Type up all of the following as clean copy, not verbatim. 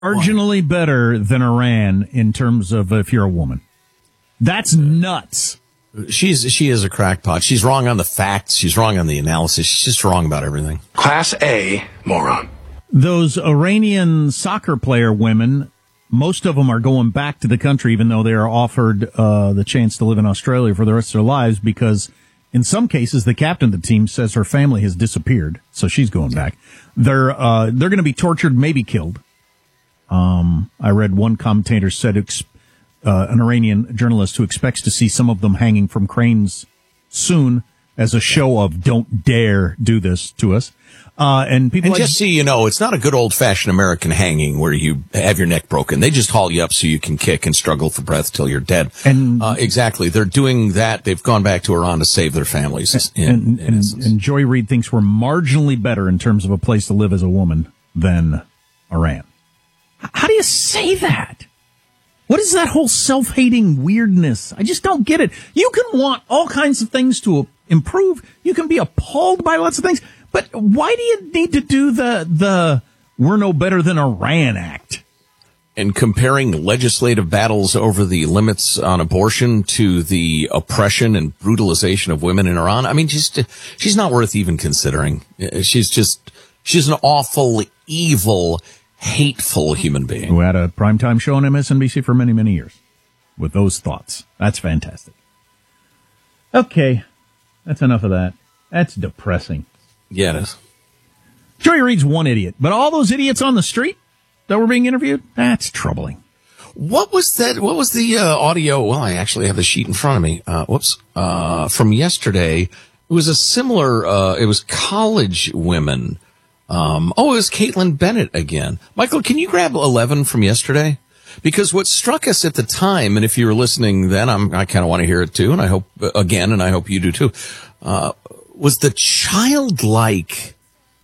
Marginally better than Iran in terms of if you're a woman. That's nuts. She is a crackpot. She's wrong on the facts. She's wrong on the analysis. She's just wrong about everything. Class A moron. Those Iranian soccer player women, most of them are going back to the country, even though they are offered the chance to live in Australia for the rest of their lives, because in some cases the captain of the team says her family has disappeared, so she's going back. They're going to be tortured, maybe killed. I read one commentator said an Iranian journalist who expects to see some of them hanging from cranes soon as a show of don't dare do this to us. And just so you know, it's not a good old-fashioned American hanging where you have your neck broken. They just haul you up so you can kick and struggle for breath till you're dead. And exactly, they're doing that. They've gone back to Iran to save their families. And Joy Reid thinks we're marginally better in terms of a place to live as a woman than Iran. How do you say that? What is that whole self-hating weirdness? I just don't get it. You can want all kinds of things to improve. You can be appalled by lots of things. But why do you need to do the we're no better than Iran act? And comparing legislative battles over the limits on abortion to the oppression and brutalization of women in Iran. I mean, she's not worth even considering. She's an awful, evil, hateful human being. Who had a primetime show on MSNBC for many, many years with those thoughts. That's fantastic. Okay. That's enough of that. That's depressing. Yeah, it is. Joy Reid's one idiot, but all those idiots on the street that were being interviewed, that's troubling. What was that? What was the audio? Well, I actually have the sheet in front of me. From yesterday. It was a similar, it was college women. It was Caitlin Bennett again. Michael, can you grab 11 from yesterday? Because what struck us at the time, and if you were listening then, I kind of want to hear it too, and I hope you do too, was the childlike,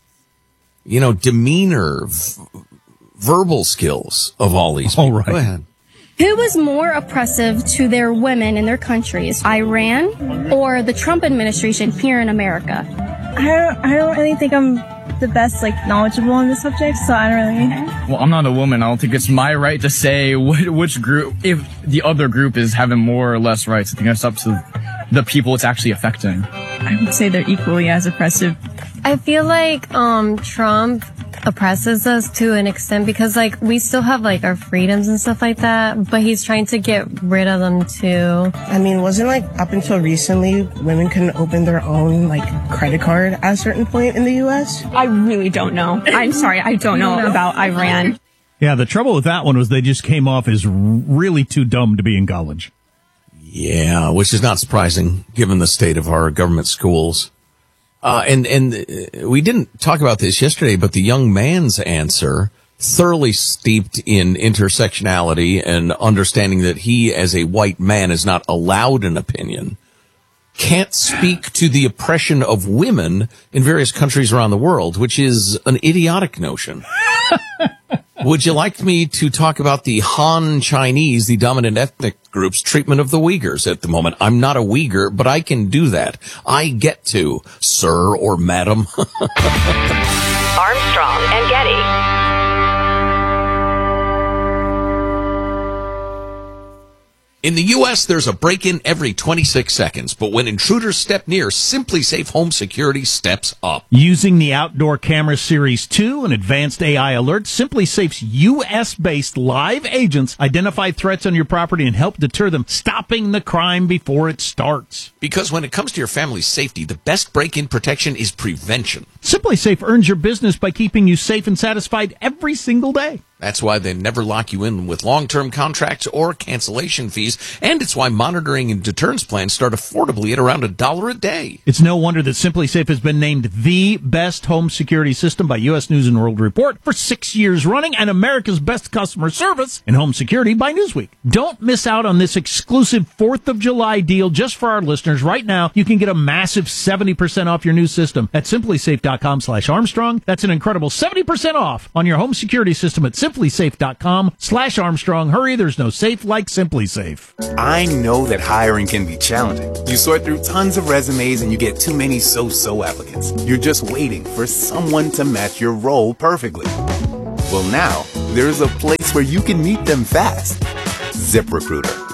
demeanor, verbal skills of all these people. All right. Go ahead. Who was more oppressive to their women in their countries, Iran or the Trump administration here in America? I don't really think I'm the best, knowledgeable on this subject, so I don't really. Well, I'm not a woman. I don't think it's my right to say which group, if the other group is having more or less rights. I think that's up to the people it's actually affecting. I would say they're equally as oppressive. I feel like Trump oppresses us to an extent because we still have our freedoms and stuff like that, but he's trying to get rid of them too. I mean, wasn't up until recently women couldn't open their own credit card at a certain point in the US? I really don't know. I'm sorry, I don't know about Iran. Yeah, the trouble with that one was they just came off as really too dumb to be in college. Yeah, which is not surprising given the state of our government schools. And we didn't talk about this yesterday, but the young man's answer, thoroughly steeped in intersectionality and understanding that he, as a white man, is not allowed an opinion, can't speak to the oppression of women in various countries around the world, which is an idiotic notion. Would you like me to talk about the Han Chinese, the dominant ethnic group's treatment of the Uyghurs at the moment? I'm not a Uyghur, but I can do that. I get to, sir or madam. Armstrong and Getty. In the U.S., there's a break-in every 26 seconds, but when intruders step near, Simply Safe Home Security steps up. Using the Outdoor Camera Series 2 and advanced AI alerts, Simply Safe's U.S.-based live agents identify threats on your property and help deter them, stopping the crime before it starts. Because when it comes to your family's safety, the best break-in protection is prevention. Simply Safe earns your business by keeping you safe and satisfied every single day. That's why they never lock you in with long-term contracts or cancellation fees, and it's why monitoring and deterrence plans start affordably at around $1 a day. It's no wonder that Simply Safe has been named the best home security system by U.S. News & World Report for 6 years running and America's best customer service in home security by Newsweek. Don't miss out on this exclusive 4th of July deal just for our listeners. Right now, you can get a massive 70% off your new system at simplysafe.com/Armstrong. That's an incredible 70% off on your home security system at simplysafe.com/Armstrong. Hurry, there's no safe like Simply Safe. I know that hiring can be challenging. You sort through tons of resumes and you get too many so-so applicants. You're just waiting for someone to match your role perfectly. Well, now, there's a place where you can meet them fast. ZipRecruiter.